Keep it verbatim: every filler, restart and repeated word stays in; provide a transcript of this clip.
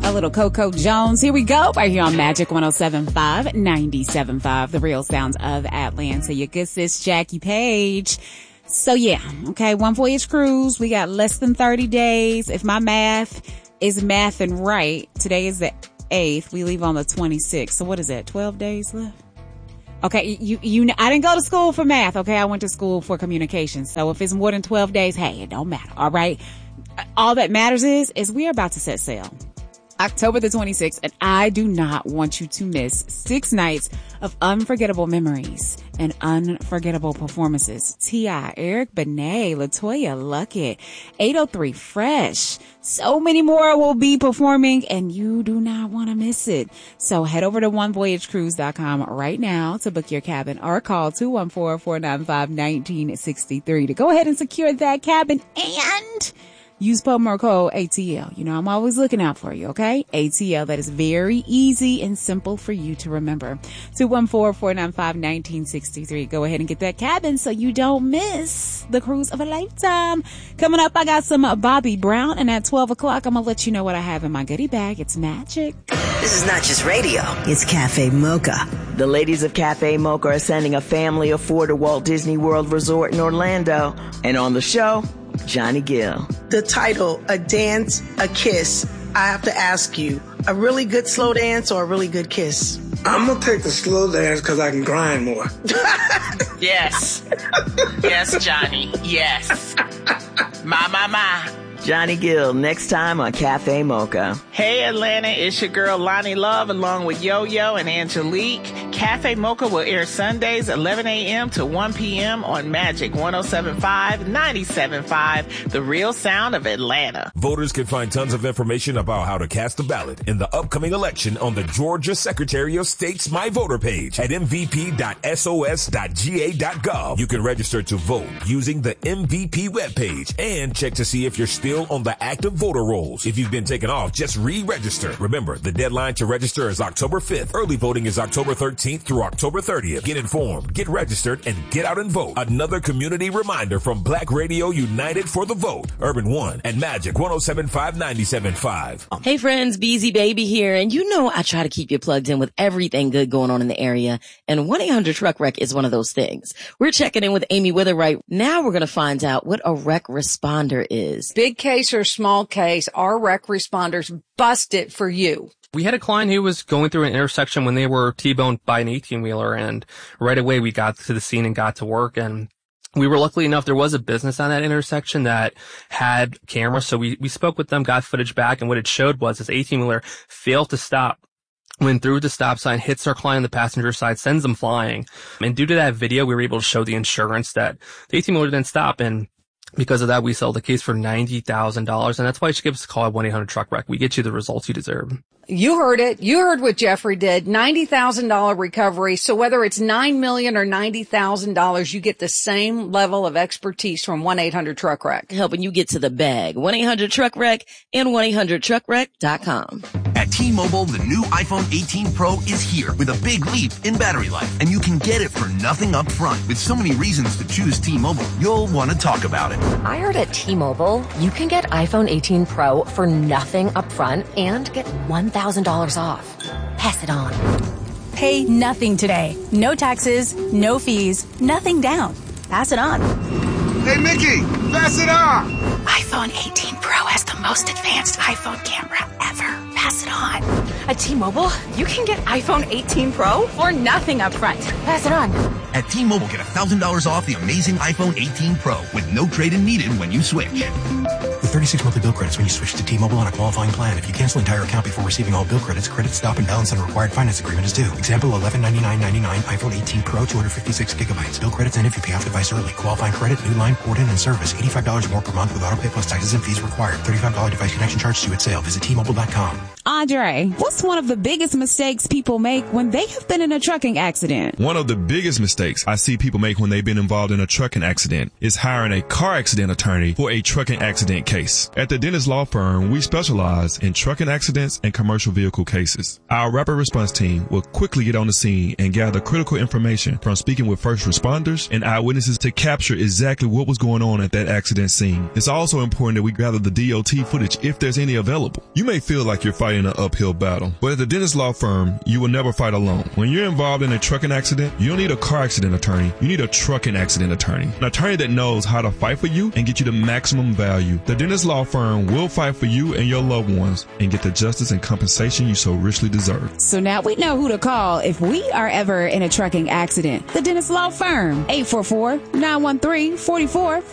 A little Coco Jones. Here we go. Right here on Magic one oh seven point five, ninety-seven point five. The real sounds of Atlanta. Your good sis, Jackie Page. So yeah, okay, one voyage cruise. We got less than thirty days. If my math is mathing right, today is the eighth. We leave on the twenty-sixth. So what is that? twelve days left? Okay, you, you, I didn't go to school for math. Okay, I went to school for communication. So if it's more than twelve days, hey, it don't matter. All right. All that matters is, is we're about to set sail. October the twenty-sixth, and I do not want you to miss six nights of unforgettable memories and unforgettable performances. T I, Eric Benet, LaToya Luckett, eight oh three Fresh. So many more will be performing, and you do not want to miss it. So head over to one voyage cruise dot com right now to book your cabin, or call two one four, four nine five, one nine six three to go ahead and secure that cabin and use promo code A T L. You know, I'm always looking out for you, okay? A T L. That is very easy and simple for you to remember. two one four, four nine five, one nine six three. Go ahead and get that cabin so you don't miss the cruise of a lifetime. Coming up, I got some Bobby Brown, and at twelve o'clock, I'm going to let you know what I have in my goodie bag. It's magic. This is not just radio. It's Cafe Mocha. The ladies of Cafe Mocha are sending a family of four to Walt Disney World Resort in Orlando. And on the show, Johnny Gill. The title, A Dance, A Kiss. I have to ask you, a really good slow dance or a really good kiss? I'm going to take the slow dance because I can grind more. Yes. Yes, Johnny. Yes. My, my, my. Johnny Gill, next time on Cafe Mocha. Hey, Atlanta, it's your girl Lonnie Love along with Yo-Yo and Angelique. Cafe Mocha will air Sundays, eleven a.m. to one p.m. on Magic one oh seven point five, ninety-seven point five, the real sound of Atlanta. Voters can find tons of information about how to cast a ballot in the upcoming election on the Georgia Secretary of State's My Voter page at m v p dot s o s dot g a dot gov. You can register to vote using the M V P webpage and check to see if you're still on the active voter rolls. If you've been taken off, just re-register. Remember, the deadline to register is October fifth. Early voting is October thirteenth through October thirtieth. Get informed, get registered, and get out and vote. Another community reminder from Black Radio United for the Vote, Urban One, and Magic one oh seven point five, ninety-seven point five. Hey friends, Beezy Baby here, and you know I try to keep you plugged in with everything good going on in the area, and one eight hundred truck wreck is one of those things. We're checking in with Amy Witherwright. Now we're going to find out what a wreck responder is. Big case or small case, our wreck responders bust it for you. We had a client who was going through an intersection when they were T-boned by an eighteen-wheeler, and right away we got to the scene and got to work, and we were lucky enough, there was a business on that intersection that had cameras, so we, we spoke with them, got footage back, and what it showed was this eighteen-wheeler failed to stop, went through the stop sign, hits our client on the passenger side, sends them flying. And due to that video, we were able to show the insurance that the eighteen-wheeler didn't stop, and because of that, we sold the case for ninety thousand dollars, and that's why you should give us a call at one eight hundred truck wreck. We get you the results you deserve. You heard it. You heard what Jeffrey did. ninety thousand dollars recovery. So whether it's nine million dollars or ninety thousand dollars, you get the same level of expertise from one eight hundred truck wreck. Helping you get to the bag. one eight hundred truck wreck and one eight hundred truck wreck dot com. At T-Mobile, the new iPhone eighteen Pro is here with a big leap in battery life, and you can get it for nothing up front. With so many reasons to choose T-Mobile, you'll want to talk about it. I heard at T-Mobile, you can get iPhone eighteen Pro for nothing up front and get one thousand dollars off. Pass it on. Pay nothing today. No taxes, no fees, nothing down. Pass it on. Hey, Mickey, pass it on. iPhone eighteen Pro has the most advanced iPhone camera ever. Pass it on. At T-Mobile, you can get iPhone eighteen Pro for nothing up front. Pass it on. At T-Mobile, get one thousand dollars off the amazing iPhone eighteen Pro with no trade-in needed when you switch. With thirty-six monthly bill credits when you switch to T-Mobile on a qualifying plan. If you cancel entire account before receiving all bill credits, credit stop and balance on required finance agreement is due. Example, eleven ninety-nine ninety-nine iPhone eighteen Pro, two hundred fifty-six gigabytes. Bill credits end if you pay off device early. Qualifying credit, new line, port in, and service. eighty-five dollars more per month with auto pay plus taxes and fees required. thirty-five dollars device connection charge due at sale. Visit T Mobile dot com. Andre, what's one of the biggest mistakes people make when they have been in a trucking accident? One of the biggest mistakes I see people make when they've been involved in a trucking accident is hiring a car accident attorney for a trucking accident case. case. At the Dennis Law Firm, we specialize in trucking accidents and commercial vehicle cases. Our rapid response team will quickly get on the scene and gather critical information from speaking with first responders and eyewitnesses to capture exactly what was going on at that accident scene. It's also important that we gather the D O T footage if there's any available. You may feel like you're fighting an uphill battle, but at the Dennis Law Firm, you will never fight alone. When you're involved in a trucking accident, you don't need a car accident attorney. You need a trucking accident attorney. An attorney that knows how to fight for you and get you the maximum value. The Dennis Law Firm will fight for you and your loved ones and get the justice and compensation you so richly deserve. So now we know who to call if we are ever in a trucking accident. The Dennis Law Firm, eight four four, nine one three, four four